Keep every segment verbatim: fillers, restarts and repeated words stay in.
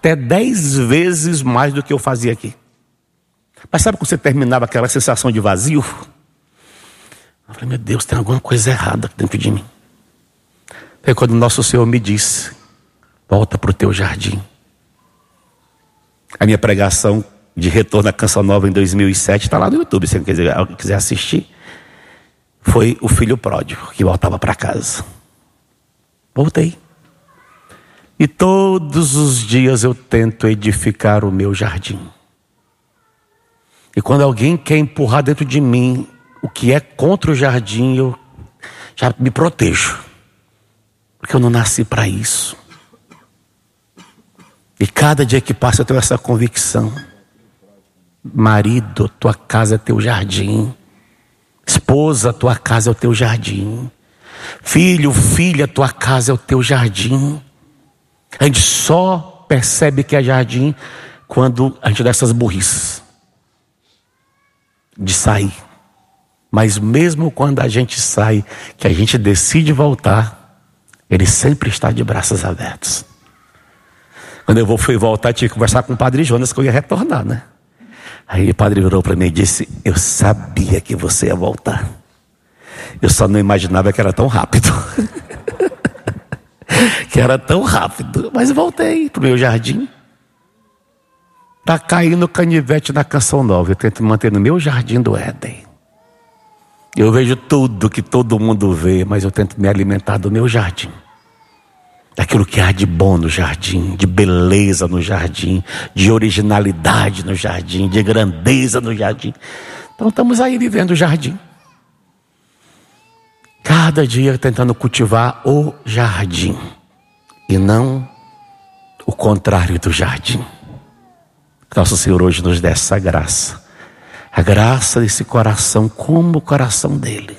até dez vezes mais do que eu fazia aqui. Mas sabe quando você terminava aquela sensação de vazio? Eu falei, meu Deus, tem alguma coisa errada dentro de mim. Foi quando o nosso Senhor me disse, volta para o teu jardim. A minha pregação de retorno à Canção Nova em dois mil e sete está lá no YouTube, se você quiser, quiser assistir. Foi o filho pródigo que voltava para casa. Voltei. E todos os dias eu tento edificar o meu jardim. E quando alguém quer empurrar dentro de mim o que é contra o jardim, eu já me protejo. Porque eu não nasci para isso. E cada dia que passa eu tenho essa convicção. Marido, tua casa é teu jardim. Esposa, tua casa é o teu jardim. Filho, filha, tua casa é o teu jardim. A gente só percebe que é jardim quando a gente dá essas burrices de sair. Mas mesmo quando a gente sai, que a gente decide voltar, ele sempre está de braços abertos. Quando eu fui voltar, tive que conversar com o Padre Jonas que eu ia retornar, né? Aí o padre virou para mim e disse, eu sabia que você ia voltar. Eu só não imaginava que era tão rápido. Que era tão rápido. Mas voltei para o meu jardim. Está caindo canivete na Canção Nova. Eu tento manter no meu jardim do Éden. Eu vejo tudo que todo mundo vê, mas eu tento me alimentar do meu jardim. Daquilo que há de bom no jardim, de beleza no jardim, de originalidade no jardim, de grandeza no jardim. Então estamos aí vivendo o jardim. Cada dia tentando cultivar o jardim e não o contrário do jardim. Nosso Senhor hoje nos dá essa graça. A graça desse coração como o coração dele.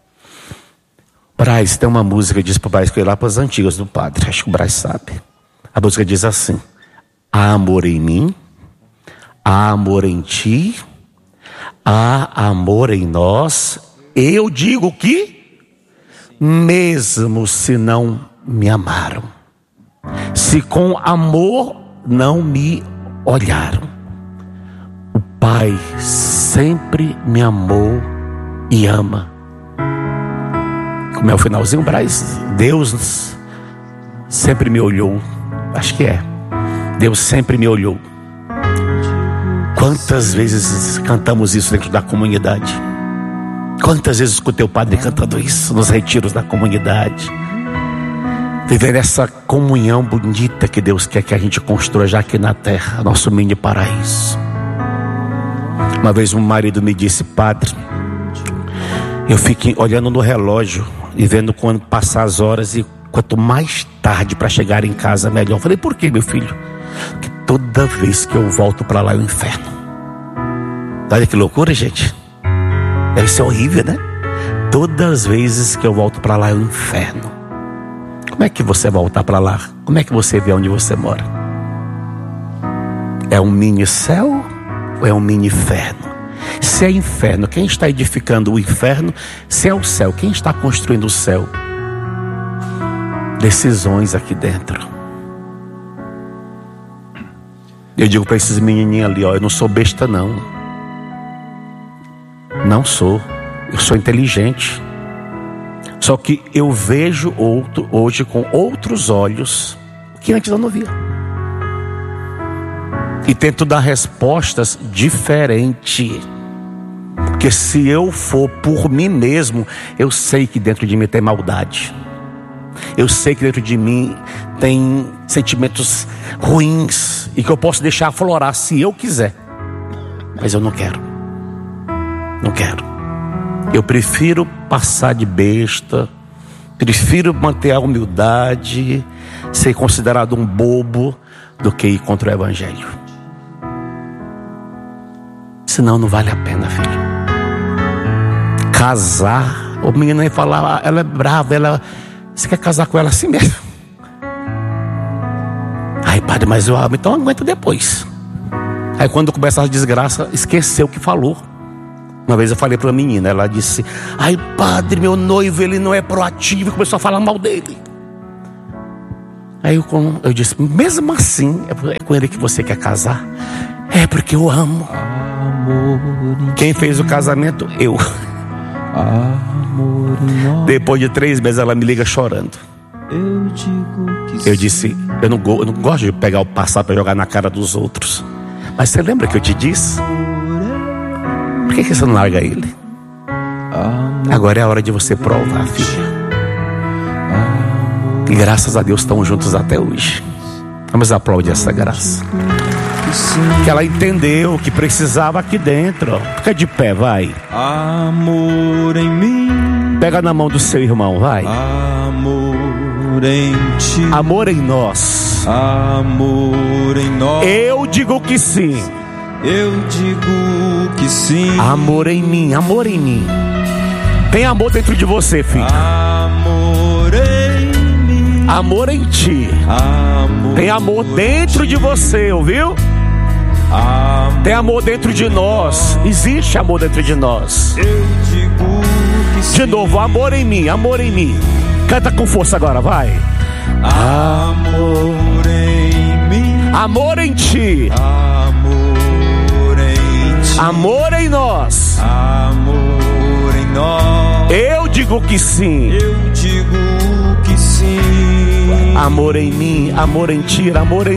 Braz tem uma música, diz para o Braz, que foi lá para as antigas do padre, acho que o Braz sabe. A música diz assim: há amor em mim, há amor em ti, há amor em nós. Eu digo que, mesmo se não me amaram, se com amor não me olharam, o Pai sempre me amou e ama. Como é o finalzinho, Braz? Deus sempre me olhou. Acho que é. Deus sempre me olhou. Quantas vezes cantamos isso dentro da comunidade? Quantas vezes escutei o padre cantando isso nos retiros da comunidade? Vivendo essa comunhão bonita que Deus quer que a gente construa já aqui na terra, nosso mini paraíso. Uma vez um marido me disse, padre, eu fico olhando no relógio e vendo quando passar as horas e quanto mais tarde para chegar em casa melhor. Eu falei, por que, meu filho? Porque toda vez que eu volto para lá é o inferno. Olha que loucura, gente. Deve ser horrível, né? Todas as vezes que eu volto para lá é o inferno. Como é que você voltar para lá? Como é que você vê onde você mora? É um mini céu ou é um mini inferno? Se é inferno, quem está edificando o inferno? Se é o céu, quem está construindo o céu? Decisões aqui dentro. Eu digo para esses menininhos ali, ó, eu não sou besta não. Não sou. Eu sou inteligente. Só que eu vejo outro, hoje com outros olhos que antes eu não via. E tento dar respostas diferentes. Porque se eu for por mim mesmo, eu sei que dentro de mim tem maldade. Eu sei que dentro de mim tem sentimentos ruins e que eu posso deixar aflorar se eu quiser. Mas eu não quero. Não quero. Eu prefiro passar de besta, prefiro manter a humildade, ser considerado um bobo, do que ir contra o evangelho. Senão não vale a pena, filho. Casar, o menino vai falar, ela é brava, ela... Você quer casar com ela assim mesmo? Ai, padre, mas eu amo, então aguenta depois. Aí quando começa a desgraça, esqueceu o que falou. Uma vez eu falei para a menina, ela disse, ai padre, meu noivo, ele não é proativo, e começou a falar mal dele. Aí eu, eu disse, mesmo assim, é com ele que você quer casar? É porque eu amo. Quem fez o casamento? Eu. Depois de três meses ela me liga chorando. Eu disse, eu não, eu não gosto de pegar o passado para jogar na cara dos outros. Mas você lembra que eu te disse? Por que, que você não larga ele? Agora é a hora de você provar, filha. E graças a Deus estão juntos até hoje. Vamos aplaudir essa graça. Que ela entendeu que precisava aqui dentro. Fica de pé, vai. Amor em mim. Pega na mão do seu irmão, vai. Amor em ti. Amor em nós. Amor em nós. Eu digo que sim. Eu digo que sim. Amor em mim, amor em mim. Tem amor dentro de você, filho. Amor em mim. Amor em ti. Amor. Tem amor dentro de você, ouviu? Amor. Tem amor dentro de nós. Existe amor dentro de nós. Eu digo que sim. De novo, amor em mim, amor em mim. Canta com força agora, vai. Amor em mim. Amor em ti. Amor em ti. Amor em nós. Amor em nós. Eu digo que sim. Eu digo que sim. Amor em mim, amor em ti, amor em